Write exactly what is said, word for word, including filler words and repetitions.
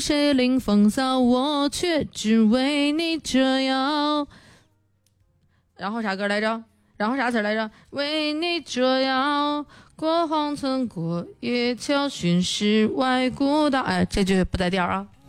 谁领风骚，我却只为你折腰。然后啥歌来着？然后啥词来着？为你折腰，过黄村过夜桥，寻世外古道。哎，这句不带调啊。